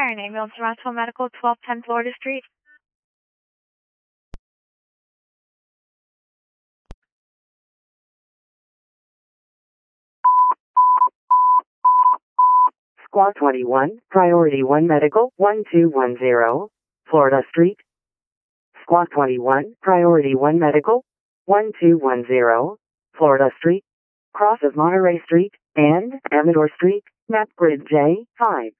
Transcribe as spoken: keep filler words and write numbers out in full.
Fire and Ambulance, Toronto Medical, twelve ten Florida Street. Squad twenty-one, Priority one Medical, one two one zero, Florida Street. Squad twenty-one, Priority one Medical, one two one zero, Florida Street. Cross of Monterey Street and Amador Street, map grid J five.